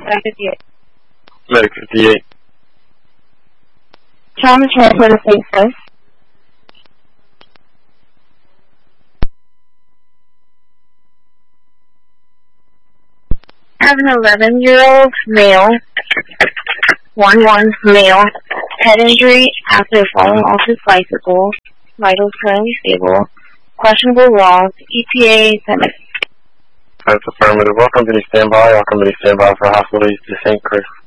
Medic 58. Medic 58. Trying to transfer to St. Sis. I have an 11-year-old male, 1-1 male, head injury after falling off his bicycle. Vitals currently stable. Questionable loss. ETA 10 minutes. That's affirmative. All company standby. All company standby for hospital to St. Chris.